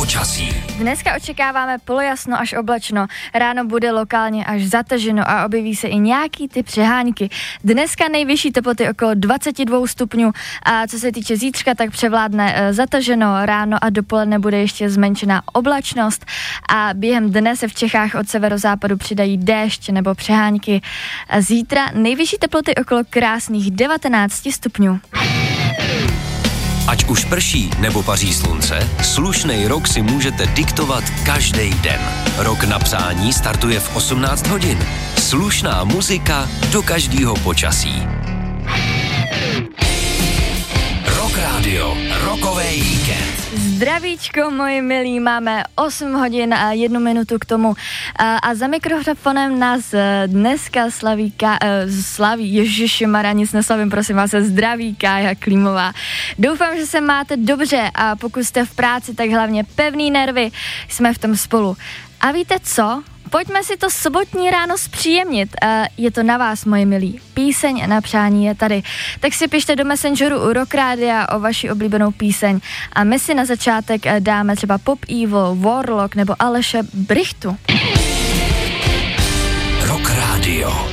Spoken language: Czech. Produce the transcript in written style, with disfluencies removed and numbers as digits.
počasí. Dneska očekáváme polojasno až oblačno, ráno bude lokálně až zataženo a objeví se i nějaký ty přehánky. Dneska nejvyšší teploty okolo 22 stupňů a co se týče zítřka, tak převládne zataženo, ráno a dopoledne bude ještě zmenšená oblačnost a během dne se v Čechách od severozápadu přidají déšť nebo přehánky. Zítra nejvyšší teploty okolo krásných 19 stupňů. Ať už prší nebo paří slunce, slušnej rok si můžete diktovat každý den. Rok na psání startuje v 18 hodin. Slušná muzika do každého počasí. Rock Radio, rokovej víkend. Zdravíčko, moji milí, máme 8 hodin a 1 minutu k tomu a za mikrofonem nás dneska slaví, ježišimara, nic neslavím, prosím vás, zdraví Kája Klímová. Doufám, že se máte dobře a pokud jste v práci, tak hlavně pevný nervy, jsme v tom spolu. A víte co? Pojďme si to sobotní ráno zpříjemnit. Je to na vás, moji milí. Píseň na přání je tady. Tak si pište do Messengeru Rock Rádia o vaši oblíbenou píseň. A my si na začátek dáme třeba Pop Evil, Warlock nebo Aleše Brichtu. Rock Radio.